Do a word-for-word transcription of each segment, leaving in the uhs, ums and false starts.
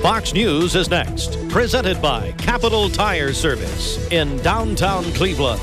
Fox News is next, presented by Capital Tire Service in downtown Cleveland.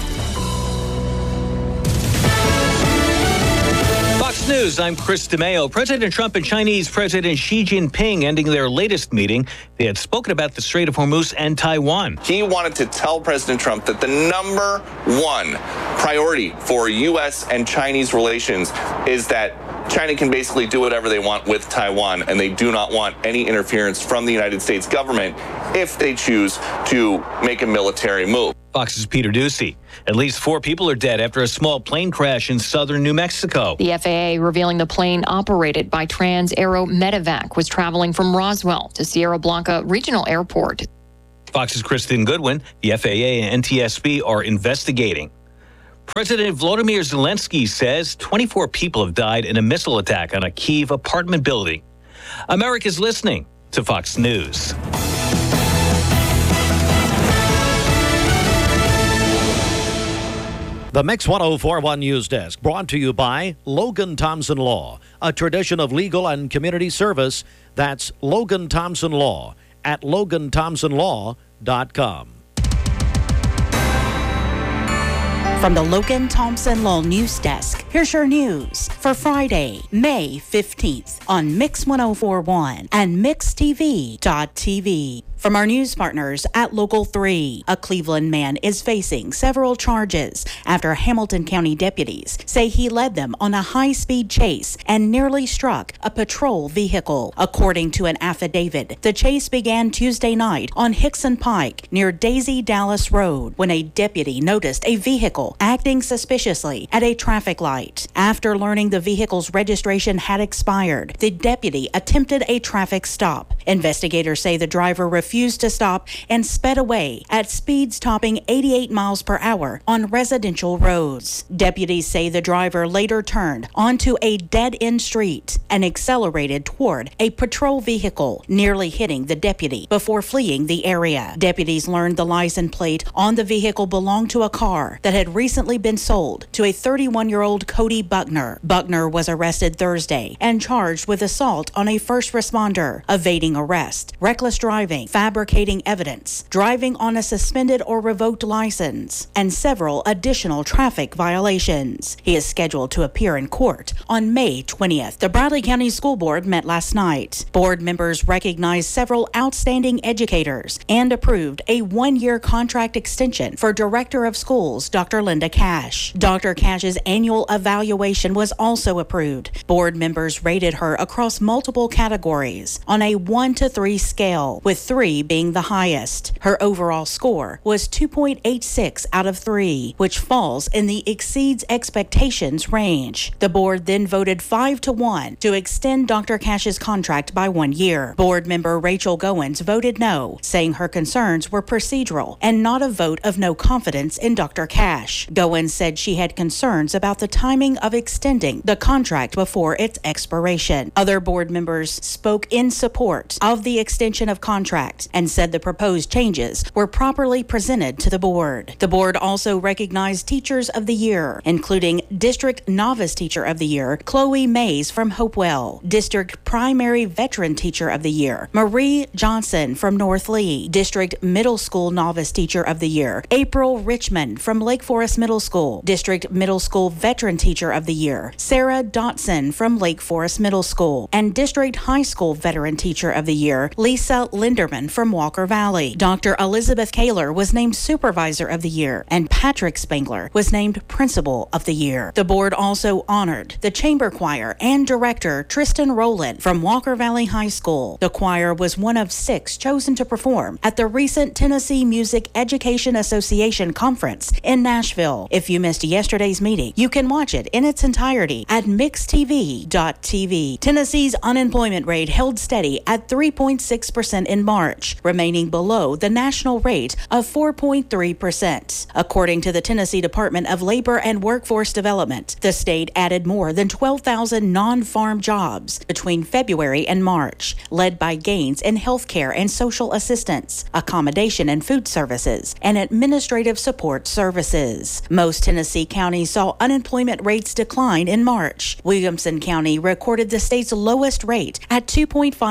Fox News, I'm Chris DeMeo. President Trump and Chinese President Xi Jinping ending their latest meeting. They had spoken about the Strait of Hormuz and Taiwan. He wanted to tell President Trump that the number one priority for U S and Chinese relations is that China can basically do whatever they want with Taiwan, and they do not want any interference from the United States government if they choose to make a military move. Fox's Peter Ducey. At least four people are dead after a small plane crash in southern New Mexico. The F A A revealing the plane operated by Trans-Aero Medevac was traveling from Roswell to Sierra Blanca Regional Airport. Fox's Kristen Goodwin. The F A A and N T S B are investigating. President Volodymyr Zelensky says twenty-four people have died in a missile attack on a Kyiv apartment building. America's listening to Fox News. The Mix one oh four point one News Desk, brought to you by Logan Thompson Law, a tradition of legal and community service. That's Logan Thompson Law at logan thompson law dot com. From the Logan Thompson Law News Desk, here's your news for Friday, May fifteenth on Mix one oh four point one and mix t v dot t v. From our news partners at Local three, a Cleveland man is facing several charges after Hamilton County deputies say he led them on a high-speed chase and nearly struck a patrol vehicle. According to an affidavit, the chase began Tuesday night on Hickson Pike near Daisy Dallas Road when a deputy noticed a vehicle acting suspiciously at a traffic light. After learning the vehicle's registration had expired, the deputy attempted a traffic stop. Investigators say the driver refused to stop and sped away at speeds topping eighty-eight miles per hour on residential roads. Deputies say the driver later turned onto a dead-end street and accelerated toward a patrol vehicle, nearly hitting the deputy before fleeing the area. Deputies learned the license plate on the vehicle belonged to a car that had recently been sold to a thirty-one-year-old Cody Buckner. Buckner was arrested Thursday and charged with assault on a first responder, evading arrest, reckless driving, fabricating evidence, driving on a suspended or revoked license, and several additional traffic violations. He is scheduled to appear in court on May twentieth. The Bradley County School Board met last night. Board members recognized several outstanding educators and approved a one-year contract extension for Director of Schools, Doctor Linda Cash. Doctor Cash's annual evaluation was also approved. Board members rated her across multiple categories on a one to three scale, with three being the highest. Her overall score was two point eight six out of three, which falls in the exceeds expectations range. The board then voted five to one to extend Doctor Cash's contract by one year. Board member Rachel Goins voted no, saying her concerns were procedural and not a vote of no confidence in Doctor Cash. Goins said she had concerns about the timing of extending the contract before its expiration. Other board members spoke in support of the extension of contract and said the proposed changes were properly presented to the board. The board also recognized Teachers of the Year, including District Novice Teacher of the Year, Chloe Mays from Hopewell, District Primary Veteran Teacher of the Year, Marie Johnson from North Lee, District Middle School Novice Teacher of the Year, April Richmond from Lake Forest Middle School, District Middle School Veteran Teacher of the Year, Sarah Dotson from Lake Forest Middle School, and District High School Veteran Teacher of the Year, Lisa Linderman from Walker Valley. Doctor Elizabeth Kaler was named Supervisor of the Year, and Patrick Spangler was named Principal of the Year. The board also honored the Chamber Choir and Director Tristan Rowland from Walker Valley High School. The choir was one of six chosen to perform at the recent Tennessee Music Education Association Conference in Nashville. If you missed yesterday's meeting, you can watch it in its entirety at mix t v dot t v. Tennessee's unemployment rate held steady at three point six percent in March, remaining below the national rate of four point three percent. According to the Tennessee Department of Labor and Workforce Development, the state added more than twelve thousand non-farm jobs between February and March, led by gains in healthcare and social assistance, accommodation and food services, and administrative support services. Most Tennessee counties saw unemployment rates decline in March. Williamson County recorded the state's lowest rate at two point five percent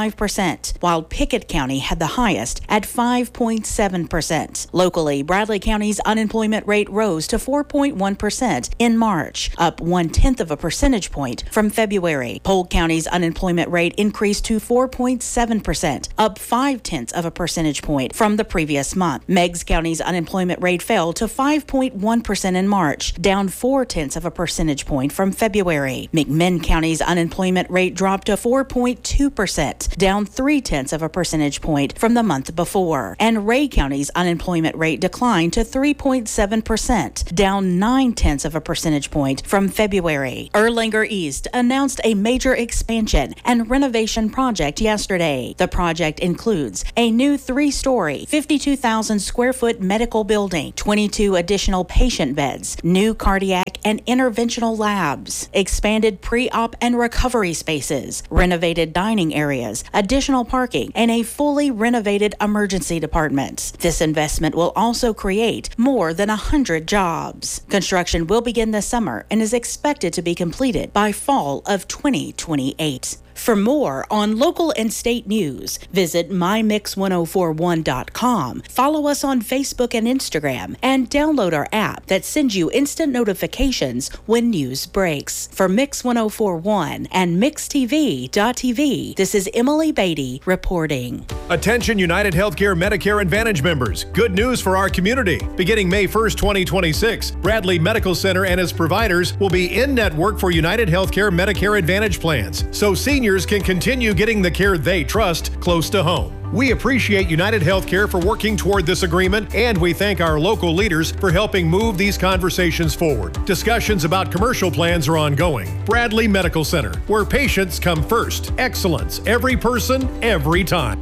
percent, while Pickett County had the highest at five point seven percent. Locally, Bradley County's unemployment rate rose to four point one percent in March, up one-tenth of a percentage point from February. Polk County's unemployment rate increased to four point seven percent, up five-tenths of a percentage point from the previous month. Meigs County's unemployment rate fell to five point one percent in March, down four-tenths of a percentage point from February. McMinn County's unemployment rate dropped to four point two percent, down three-tenths of a percentage point from the month before. And Ray County's unemployment rate declined to three point seven percent, down nine-tenths of a percentage point from February. Erlanger East announced a major expansion and renovation project yesterday. The project includes a new three-story, fifty-two thousand square foot medical building, twenty-two additional patient beds, new cardiac and interventional labs, expanded pre-op and recovery spaces, renovated dining areas, additional parking, and a fully renovated emergency department. This investment will also create more than one hundred jobs. Construction will begin this summer and is expected to be completed by fall of twenty twenty-eight. For more on local and state news, visit my mix one oh four one dot com, follow us on Facebook and Instagram, and download our app that sends you instant notifications when news breaks. For Mix one oh four one and mix t v dot t v, this is Emily Beatty reporting. Attention United Healthcare Medicare Advantage members. Good news for our community. Beginning May first, twenty twenty-six, Bradley Medical Center and its providers will be in-network for United Healthcare Medicare Advantage plans, so seniors can continue getting the care they trust close to home. We appreciate United Healthcare for working toward this agreement, and we thank our local leaders for helping move these conversations forward. Discussions about commercial plans are ongoing. Bradley Medical Center, where patients come first. Excellence, every person, every time.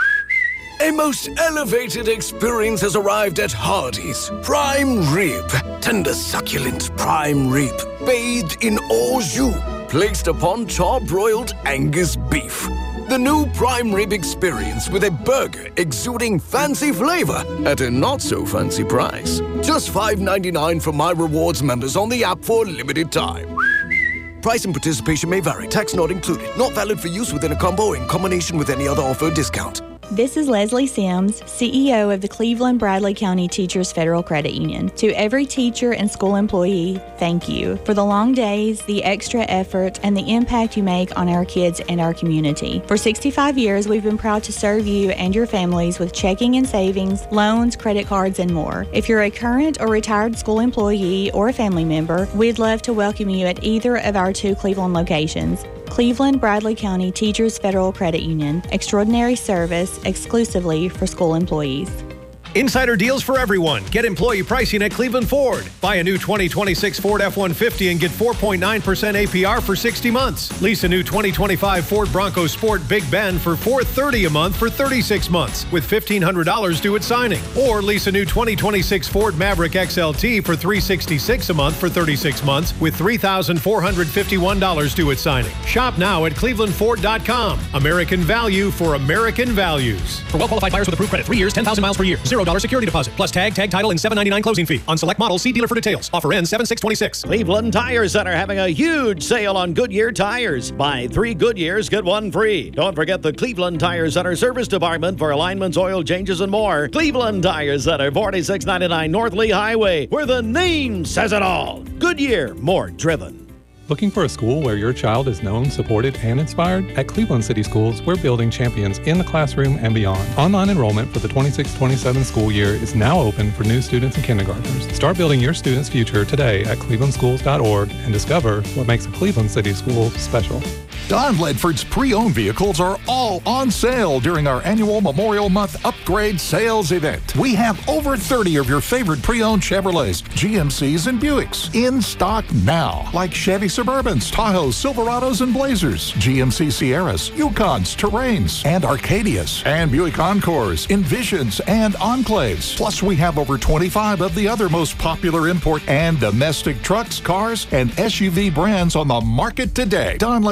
A most elevated experience has arrived at Hardee's. Prime rib. Tender, succulent prime rib. Bathed in au jus. Placed upon char-broiled Angus beef. The new prime rib experience with a burger exuding fancy flavor at a not-so-fancy price. Just five ninety-nine for My Rewards members on the app for a limited time. Price and participation may vary. Tax not included. Not valid for use within a combo or in combination with any other offer or discount. This is Leslie Sims, C E O of the Cleveland Bradley County Teachers Federal Credit Union. To every teacher and school employee, thank you for the long days, the extra effort, and the impact you make on our kids and our community. For sixty-five years, we've been proud to serve you and your families with checking and savings, loans, credit cards, and more. If you're a current or retired school employee or a family member, we'd love to welcome you at either of our two Cleveland locations. Cleveland Bradley County Teachers Federal Credit Union. Extraordinary service exclusively for school employees. Insider deals for everyone. Get employee pricing at Cleveland Ford. Buy a new twenty twenty-six Ford F one fifty and get four point nine percent A P R for sixty months. Lease a new twenty twenty-five Ford Bronco Sport Big Bend for four hundred thirty dollars a month for thirty-six months with fifteen hundred dollars due at signing. Or lease a new twenty twenty-six Ford Maverick X L T for three hundred sixty-six dollars a month for thirty-six months with three thousand four hundred fifty-one dollars due at signing. Shop now at cleveland ford dot com. American value for American values. For well-qualified buyers with approved credit, three years, ten thousand miles per year, zero dollars security deposit, plus tag, tag title, and seven ninety-nine closing fee. On select models, see dealer for details. Offer ends seven six twenty-six. Cleveland Tire Center having a huge sale on Goodyear tires. Buy three Goodyears, get one free. Don't forget the Cleveland Tire Center service department for alignments, oil changes, and more. Cleveland Tire Center, forty-six ninety-nine North Lee Highway, where the name says it all. Goodyear, more driven. Looking for a school where your child is known, supported, and inspired? At Cleveland City Schools, we're building champions in the classroom and beyond. Online enrollment for the twenty-six twenty-seven school year is now open for new students and kindergartners. Start building your student's future today at cleveland schools dot org and discover what makes a Cleveland City School special. Don Ledford's pre-owned vehicles are all on sale during our annual Memorial Month Upgrade Sales Event. We have over thirty of your favorite pre-owned Chevrolets, G M Cs, and Buicks in stock now, like Chevy Suburbans, Tahoes, Silverados, and Blazers, G M C Sierras, Yukons, Terrains, and Arcadias, and Buick Encores, Envisions, and Enclaves. Plus, we have over twenty-five of the other most popular import and domestic trucks, cars, and S U V brands on the market today. Don Ledford Pre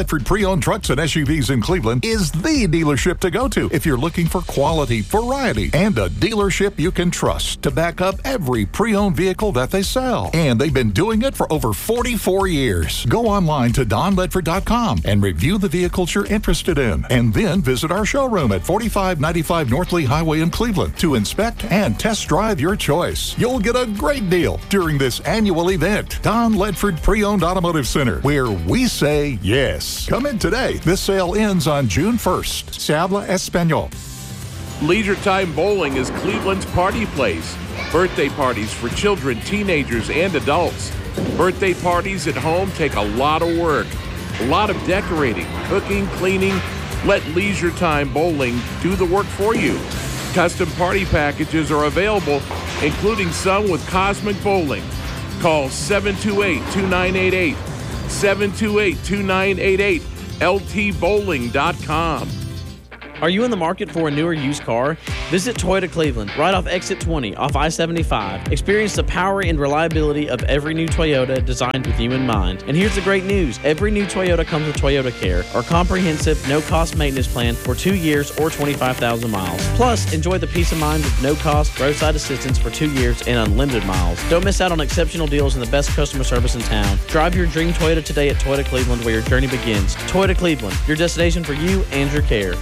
Pre-owned trucks and S U Vs in Cleveland is the dealership to go to if you're looking for quality, variety, and a dealership you can trust to back up every pre-owned vehicle that they sell. And they've been doing it for over forty-four years. Go online to don ledford dot com and review the vehicles you're interested in, and then visit our showroom at forty-five ninety-five North Lee Highway in Cleveland to inspect and test drive your choice. You'll get a great deal during this annual event, Don Ledford Pre-Owned Automotive Center, where we say yes. Come in today. This sale ends on June first. Se habla español. Leisure Time Bowling is Cleveland's party place. Birthday parties for children, teenagers, and adults. Birthday parties at home take a lot of work, a lot of decorating, cooking, cleaning. Let Leisure Time Bowling do the work for you. Custom party packages are available, including some with Cosmic Bowling. Call seven two eight, two nine eight eight, seven two eight, two nine eight eight, L T bowling dot com. Are you in the market for a newer used car? Visit Toyota Cleveland, right off exit twenty, off I seventy-five. Experience the power and reliability of every new Toyota designed with you in mind. And here's the great news. Every new Toyota comes with Toyota Care, our comprehensive, no-cost maintenance plan for two years or twenty-five thousand miles. Plus, enjoy the peace of mind with no-cost roadside assistance for two years and unlimited miles. Don't miss out on exceptional deals and the best customer service in town. Drive your dream Toyota today at Toyota Cleveland, where your journey begins. Toyota Cleveland, your destination for you and your care.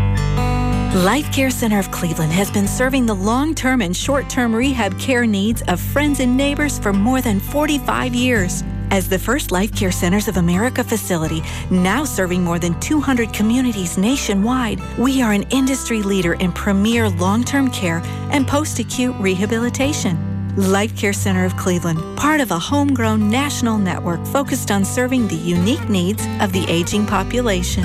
Life Care Center of Cleveland has been serving the long-term and short-term rehab care needs of friends and neighbors for more than forty-five years. As the first Life Care Centers of America facility, now serving more than two hundred communities nationwide, we are an industry leader in premier long-term care and post-acute rehabilitation. Life Care Center of Cleveland, part of a homegrown national network focused on serving the unique needs of the aging population.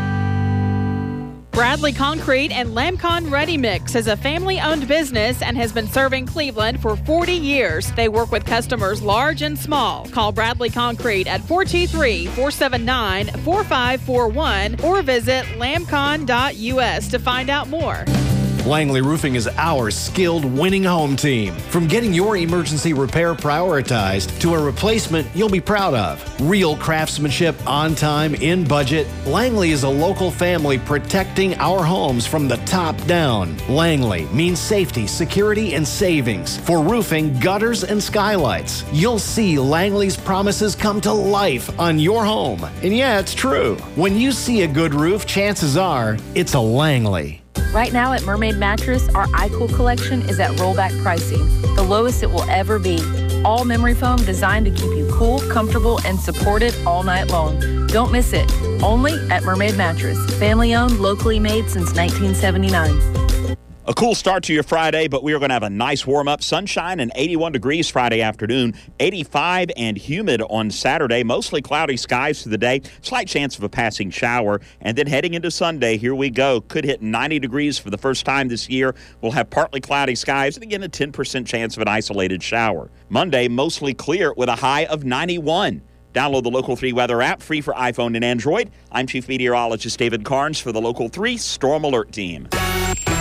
Bradley Concrete and Lamcon Ready Mix is a family-owned business and has been serving Cleveland for forty years. They work with customers large and small. Call Bradley Concrete at four two three, four seven nine, four five four one or visit lamcon dot U S to find out more. Langley Roofing is our skilled winning home team. From getting your emergency repair prioritized to a replacement you'll be proud of. Real craftsmanship, on time, in budget. Langley is a local family protecting our homes from the top down. Langley means safety, security, and savings for roofing, gutters, and skylights. You'll see Langley's promises come to life on your home. And yeah, it's true. When you see a good roof, chances are it's a Langley. Right now at Mermaid Mattress, our iCool collection is at rollback pricing, the lowest it will ever be. All memory foam designed to keep you cool, comfortable, and supported all night long. Don't miss it. Only at Mermaid Mattress. Family owned, locally made since nineteen seventy-nine. A cool start to your Friday, but we are going to have a nice warm-up. Sunshine and eighty-one degrees Friday afternoon, eighty-five and humid on Saturday. Mostly cloudy skies through the day, slight chance of a passing shower. And then heading into Sunday, here we go. Could hit ninety degrees for the first time this year. We'll have partly cloudy skies and again a ten percent chance of an isolated shower. Monday, mostly clear with a high of ninety-one. Download the Local three weather app, free for iPhone and Android. I'm Chief Meteorologist David Carnes for the Local three Storm Alert Team.